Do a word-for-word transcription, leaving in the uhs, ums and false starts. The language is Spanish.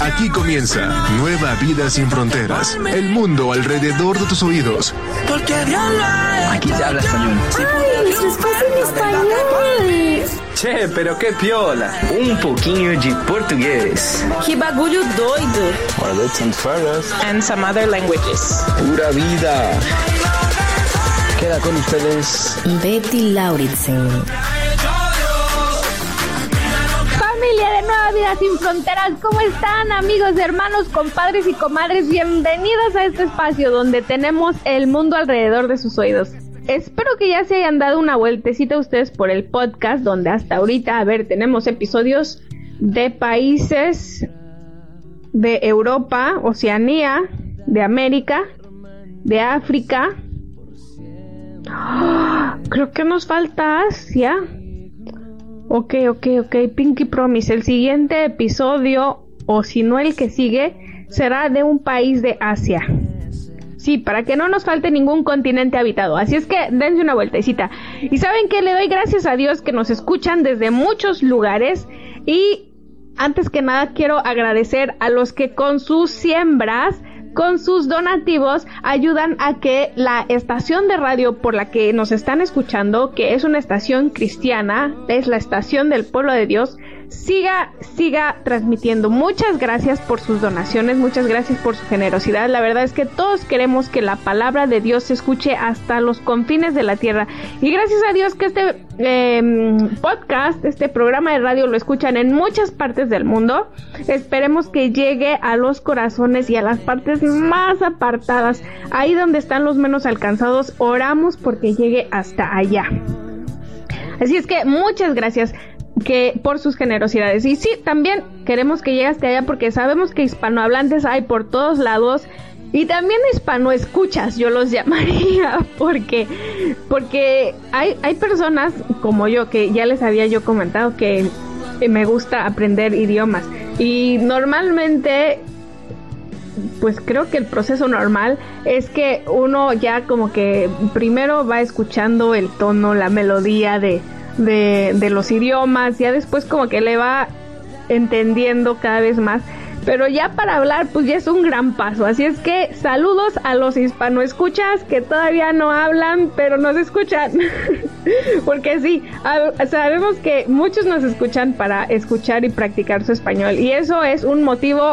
Aquí comienza Nueva Vida Sin Fronteras. El mundo alrededor de tus oídos. Aquí se habla español. ¡Ay, eso es en español! Che, pero qué piola. Un poquinho de portugués. ¡Qué bagulho doido! Words and phrases. And some other languages. Pura vida. Queda con ustedes Betty Lauritsen. Familia de Nueva Vida Sin Fronteras, ¿cómo están, amigos, hermanos, compadres y comadres? Bienvenidos a este espacio donde tenemos el mundo alrededor de sus oídos. Espero que ya se hayan dado una vueltecita ustedes por el podcast, donde hasta ahorita, a ver, tenemos episodios de países de Europa, Oceanía, de América, de África. ¡Oh! Creo que nos falta Asia. Ok, ok, ok, Pinky Promise. El siguiente episodio, o si no el que sigue, será de un país de Asia. Sí, para que no nos falte ningún continente habitado. Así es que dense una vueltecita. Y saben que le doy gracias a Dios que nos escuchan desde muchos lugares. Y antes que nada quiero agradecer a los que con sus siembras, con sus donativos, ayudan a que la estación de radio por la que nos están escuchando, que es una estación cristiana, es la estación del pueblo de Dios, siga, siga transmitiendo. Muchas gracias por sus donaciones, muchas gracias por su generosidad. La verdad es que todos queremos que la palabra de Dios se escuche hasta los confines de la tierra. Y gracias a Dios que este eh, podcast, este programa de radio lo escuchan en muchas partes del mundo. Esperemos que llegue a los corazones y a las partes más apartadas, ahí donde están los menos alcanzados. Oramos porque llegue hasta allá. Así es que muchas gracias que por sus generosidades. Y sí, también queremos que llegue hasta allá porque sabemos que hispanohablantes hay por todos lados. Y también hispanoescuchas, yo los llamaría, porque porque hay, hay personas como yo, que ya les había yo comentado que me gusta aprender idiomas. Y normalmente, pues creo que el proceso normal es que uno ya como que primero va escuchando el tono, la melodía de, de, de los idiomas, ya después como que le va entendiendo cada vez más. Pero ya para hablar, pues ya es un gran paso. Así es que saludos a los hispanoescuchas que todavía no hablan, pero nos escuchan. Porque sí, a, sabemos que muchos nos escuchan para escuchar y practicar su español. Y eso es un motivo